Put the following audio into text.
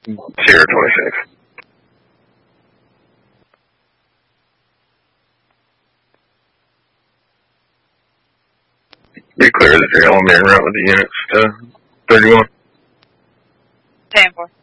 Sierra 26. Be clear that you're on main route with the units to 31. 10-4.